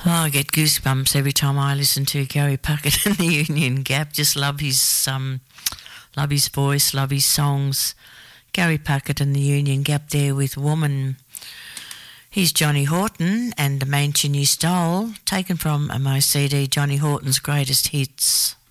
Oh, I get goosebumps every time I listen to Gary Puckett and the Union Gap. Just love his voice, love his songs. Gary Puckett and the Union Gap there with Woman. Here's Johnny Horton and The Mansion You Stole, taken from my CD, Johnny Horton's Greatest Hits.